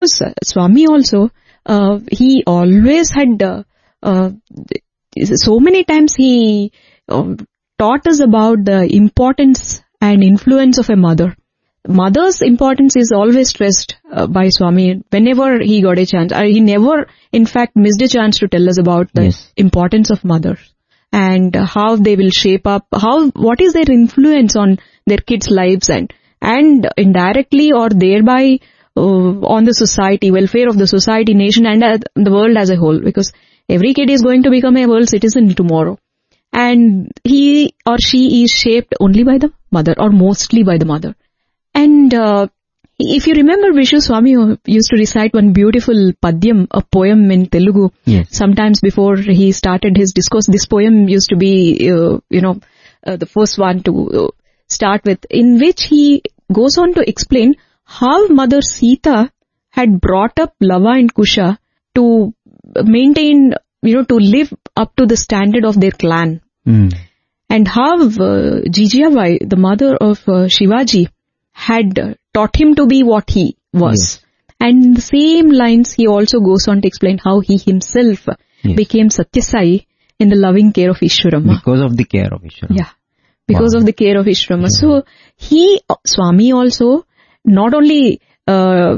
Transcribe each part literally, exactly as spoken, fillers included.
because uh, Swami also, uh, he always had, uh, uh, so many times he uh, taught us about the importance and influence of a mother. Mother's importance is always stressed uh, by Swami whenever he got a chance. Uh, he never, in fact, missed a chance to tell us about the yes. importance of mothers and uh, how they will shape up, how, what is their influence on their kids' lives and, and indirectly or thereby uh, on the society, welfare of the society, nation and uh, the world as a whole, because every kid is going to become a world citizen tomorrow. And he or she is shaped only by the mother or mostly by the mother. And uh, if you remember, Vishu Swami used to recite one beautiful padyam, a poem in Telugu. Yes. Sometimes before he started his discourse, this poem used to be, uh, you know, uh, the first one to uh, start with, in which he goes on to explain how Mother Sita had brought up Lava and Kusha to maintain, you know, to live up to the standard of their clan. Mm. And how uh, Jijabai, the mother of uh, Shivaji, had uh, taught him to be what he was. Yes. And in the same lines, he also goes on to explain how he himself yes. became Satyasai in the loving care of Ishwarama. Because of the care of Ishwarama. Yeah. Because wow. of the care of Ishwarama. Yeah. So, he, Swami also, not only, uh,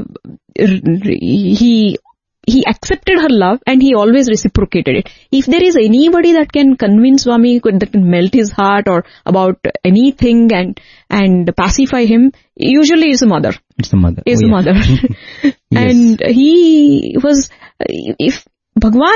he, he accepted her love and he always reciprocated it. If there is anybody that can convince Swami, that can melt his heart or about anything and, and pacify him, usually is the mother. It's the mother. Is oh, the yeah. mother. Yes. And he was, if Bhagwan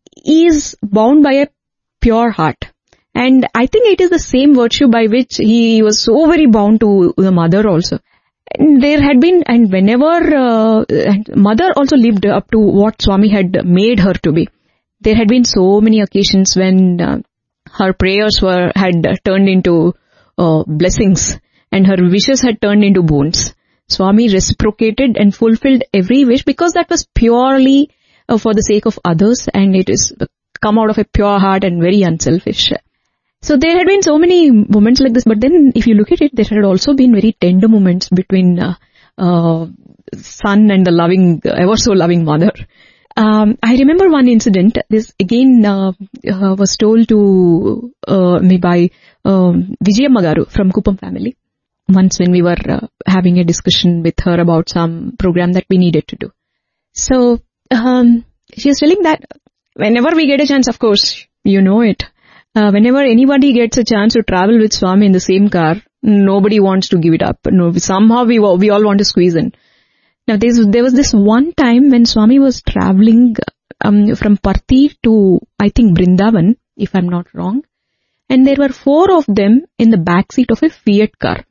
is bound by a pure heart. And I think it is the same virtue by which he was so very bound to the mother also. And there had been, and whenever, uh, mother also lived up to what Swami had made her to be. There had been so many occasions when uh, her prayers were, had uh, turned into uh, blessings and her wishes had turned into boons. Swami reciprocated and fulfilled every wish because that was purely uh, for the sake of others and it is come out of a pure heart and very unselfish. So there had been so many moments like this, but then if you look at it, there had also been very tender moments between uh, uh, son and the loving, ever so loving mother. Um, I remember one incident. This again uh, uh, was told to uh, me by um, Vijaya Magaru from Kupam family. Once when we were uh, having a discussion with her about some program that we needed to do. So um, she was telling that whenever we get a chance, of course, you know it. Uh, whenever anybody gets a chance to travel with Swami in the same car, nobody wants to give it up. No, somehow we we all want to squeeze in. Now there was, there was this one time when Swami was traveling um, from Parthi to, I think, Brindavan, if I'm not wrong. And there were four of them in the back seat of a Fiat car.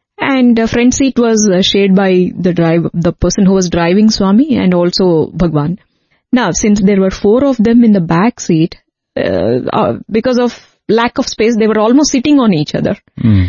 And the front seat was uh, shared by the drive, the person who was driving Swami and also Bhagwan. Now, since there were four of them in the back seat, Uh, uh, because of lack of space, they were almost sitting on each other. Mm.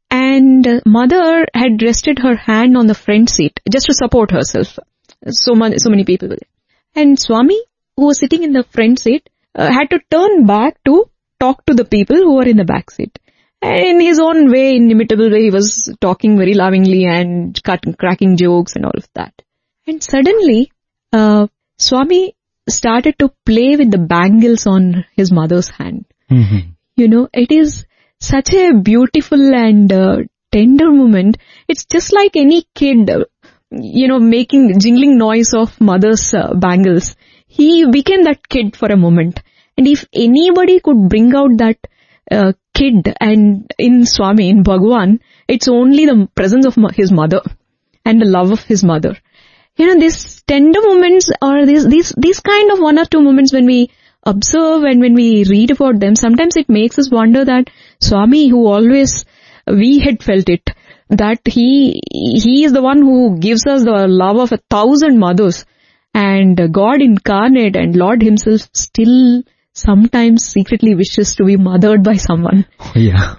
And uh, mother had rested her hand on the front seat just to support herself. So many, so many people were there. And Swami, who was sitting in the front seat, uh, had to turn back to talk to the people who were in the back seat. And in his own way, inimitable way, he was talking very lovingly and cut, cracking jokes and all of that. And suddenly, uh, Swami started to play with the bangles on his mother's hand. Mm-hmm. You know, it is such a beautiful and uh, tender moment. It's just like any kid, uh, you know, making, jingling noise of mother's uh, bangles. He became that kid for a moment. And if anybody could bring out that uh, kid and in Swami, in Bhagwan, it's only the presence of his mother and the love of his mother. You know, these tender moments or these, these, these kind of one or two moments when we observe and when we read about them, sometimes it makes us wonder that Swami, who always, we had felt it, that he, he is the one who gives us the love of a thousand mothers and God incarnate and Lord himself still sometimes secretly wishes to be mothered by someone. Oh, yeah.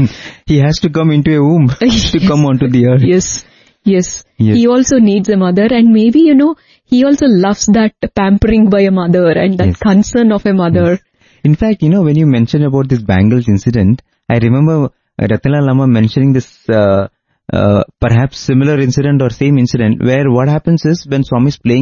He has to come into a womb to come onto the earth. Yes. Yes. Yes, he also needs a mother and maybe, you know, he also loves that pampering by a mother and that yes. concern of a mother. Yes. In fact, you know, when you mentioned about this bangles incident, I remember Ratanlal Amma mentioning this uh, uh, perhaps similar incident or same incident where what happens is when Swami is playing